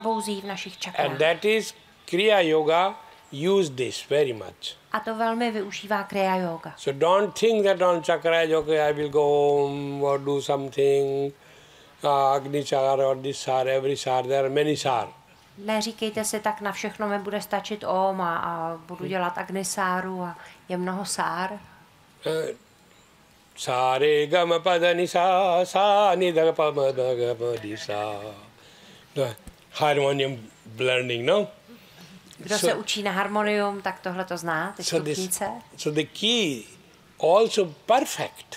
bouzí v našich čakrách. And that is Kriya Yoga use this very much. A to velmi využívá Kriya Yoga. So don't think that on Chakra Yoga I will go home or do something, Agni Char or this Sar, every Sar, there are many Sar. Neříkejte si, tak na všechno mi bude stačit Om a budu dělat Agnisáru a je mnoho sár. Sare gama padani sa ni da pa ma da ga pa di sa. The harmonium learning, no? Kdo se učí na harmonium, tak tohle to zná, ty stupnice. So the key also perfect.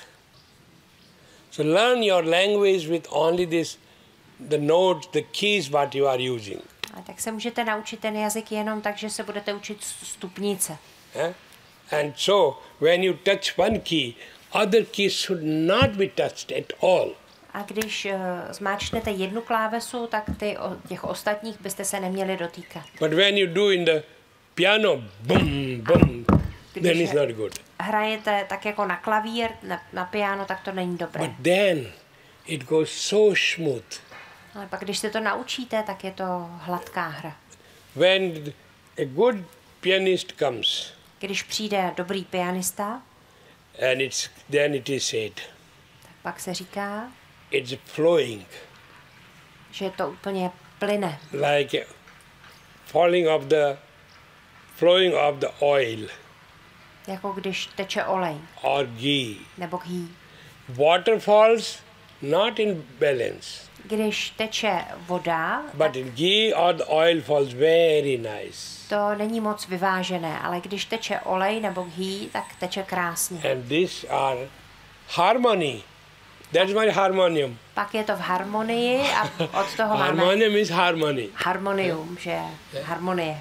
So learn your language with only this, the notes, the keys what you are using. A tak se můžete naučit ten jazyk jenom tak, že se budete učit stupnice. And so when you touch one key, other keys should not be touched at all. A když zmáčknete jednu klávesu, tak těch ostatních byste se neměli dotýkat. But when you do in the piano, boom, boom, then it's not good. Hrajete tak jako na klavír, na piano, tak to není dobré. But then it goes so smooth. Ale pak, když se to naučíte, tak je to hladká hra. When a good pianist comes, když přijde dobrý pianista, and then it is said, tak pak se říká, it's flowing, že to úplně plyne. Like flowing of the oil. Jako když teče olej. Or ghee. Nebo ghee. Water falls not in balance. Když teče voda, but in ghee or the oil falls very nice. To není moc vyvážené, ale když teče olej nebo ghee, tak teče krásně. And these are harmony. That's my harmonium. Pak je to v harmonii a od toho máme harmonium is harmony. Harmonium, že harmonie.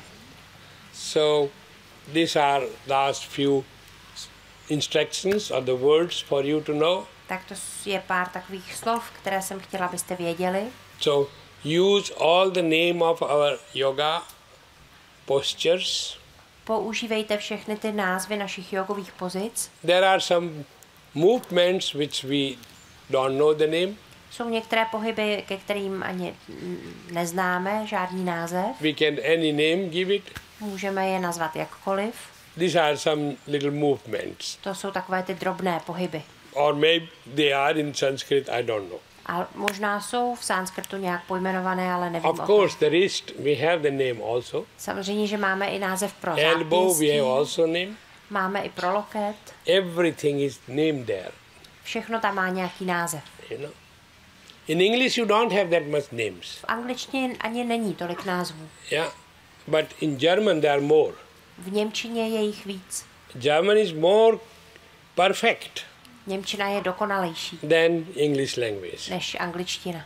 So these are last few instructions or the words for you to know. Tak to je pár takových slov, které jsem chtěla, abyste věděli. So use all the name of our yoga postures. Používejte všechny ty názvy našich jogových pozic. There are some movements which we don't know the name. Jsou některé pohyby, ke kterým ani neznáme žádný název. We can any name give it. Můžeme je nazvat jakkoliv. These are some little movements. To jsou takové ty drobné pohyby. Or maybe they are in Sanskrit, I don't know. A možná jsou v sanskrtu nějak pojmenované, ale nevím. Of course, the wrist, we have the name also. Samozřejmě, že máme i název pro elbow, zápěstí. we have also name. Máme i pro loket. Everything is named there. Všechno tam má nějaký název. You know? In English you don't have that much names. V angličtině ani není tolik názvů. Yeah, but in German there are more. V němčině je jich víc. German is more perfect. Němčina je dokonalejší than English language. Než angličtina.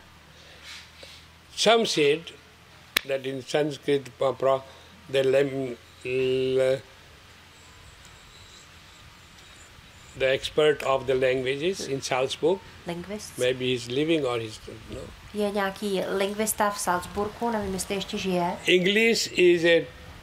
Some said that in Sanskrit the expert of the languages in Salzburg. Linguist. Maybe he's living or he's no. Je nějaký lingvista v Salzburgu, nevím, jestli ještě žije. English is a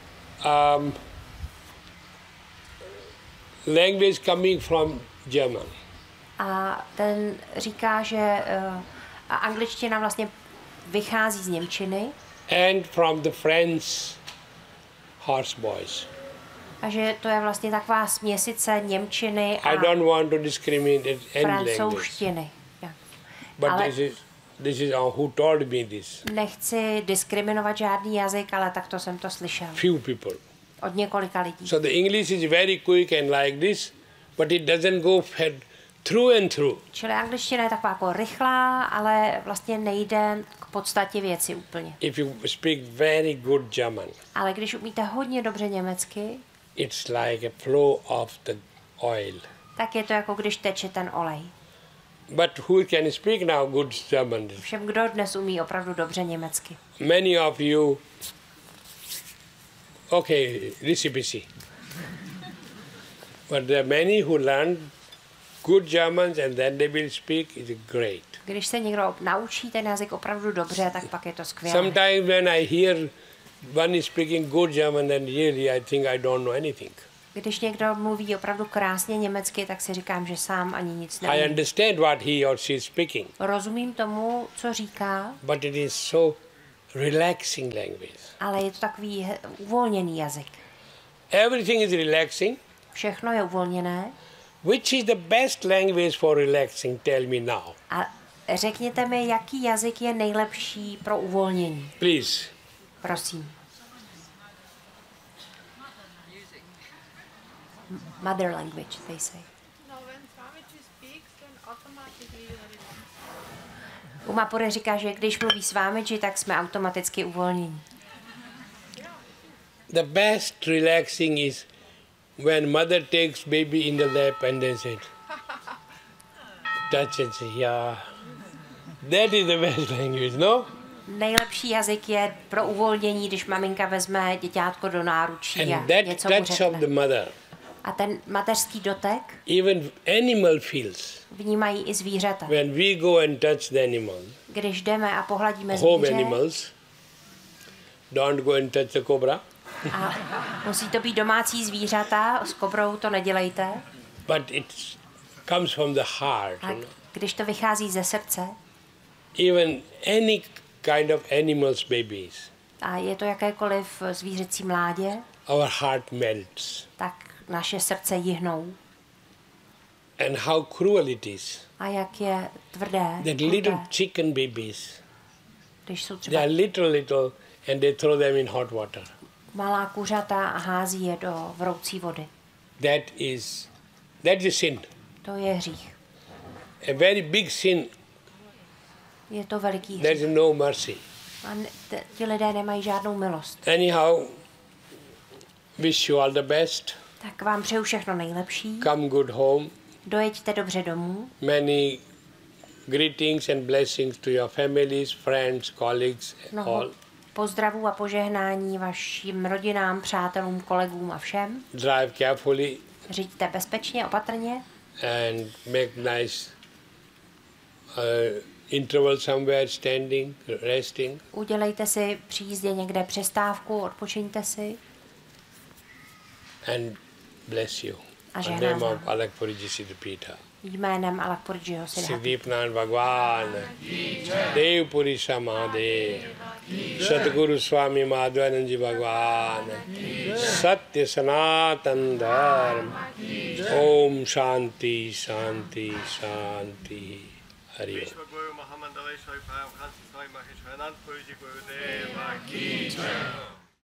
language coming from German. A ten říká, že angličtina vlastně vychází z němčiny. And from the French horse boys. A že to je vlastně taková směsice němčiny a I don't want to discriminate any language. francouzštiny. But this is who told me this. Nechci diskriminovat žádný jazyk, ale takto jsem to slyšel. Few people. Od několika lidí. So the English is very quick and like this, but it doesn't go through and through. Čili angličtina je taková jako rychlá, ale vlastně nejde k podstatě věci úplně. If you speak very good German. Ale když umíte hodně dobře německy, it's like a flow of the oil. Tak je to jako když teče ten olej. But who can speak now good German? Všem, kdo dnes umí opravdu dobře německy. Many of you, okay, recipe. But there are many who learn good Germans and then they will speak, is great. Když se někdo naučí ten jazyk opravdu dobře, tak pak je to skvělé. Sometimes when I hear one is speaking good German, then really I think I don't know anything. Když někdo mluví opravdu krásně německy, tak si říkám, že sám ani nic nevím. I understand what he or she is speaking. Rozumím tomu, co říká, but it is so relaxing language. Ale je to takový uvolněný jazyk. Everything is relaxing. Všechno je uvolněné. Which is the best language for relaxing? Tell me now. A řekněte mi, jaký jazyk je nejlepší pro uvolnění. Please. Prosím. Mother language, they say. No, when Swamiji speaks, then automatically you are relaxed. Umapure říká, že když mluví Swamiji, tak jsme automaticky uvolnění. The best relaxing is when mother takes baby in the lap and then said, touch and say, yeah. That is the best language, no? Nejlepší jazyk je pro uvolnění, když maminka vezme děťátko do náručí a And that něco mu touch of the řekne. mother, A ten mateřský dotek even animal feels. vnímají i zvířata. When we go and touch the animal, Když jdeme a pohladíme home zvíře, animals, don't go and touch the cobra, a musí to být domácí zvířata, s kobrou to nedělejte. but it comes from the heart. A když to vychází ze srdce, Even any kind of animals, babies, a je to jakékoliv zvířecí mládě, our heart melts. tak naše srdce jihnou. And how cruel it is. A jak je tvrdé, That little kruté, chicken babies, když jsou they třeba are little, and they throw them in hot water. malá kuřata a hází je do vroucí vody. That is a sin. To je hřích. A very big sin. Je to veliký There hřích. is no mercy. A ti lidé nemají žádnou milost. Anyhow, wish you all the best. Tak vám přeju všechno nejlepší. Come good home. Dojeďte dobře domů. Many greetings and blessings to your families, friends, colleagues, Mnoho all. pozdravů a požehnání vašim rodinám, přátelům, kolegům a všem. Drive carefully Řiďte bezpečně, opatrně and make nice interval somewhere, standing, resting. udělejte si při jízdě někde přestávku, odpočiňte si And bless you. A In the žehnám name of vám. Alakpurji Siddhipita. jménem Alakpurjiho Siddhapita. Siddhipnan Bhagwan, Dev Purisha Mahadev, Sadguru Swami Madhvananji Bhagwan, Satya Sanatan Dharma, Om Shanti, Shanti, Shanti, Hari Om. Vishwaguru Mahamandaleshwari Param Kansi Swami Maheshwaranand Purji Gurudeva Ki Jai.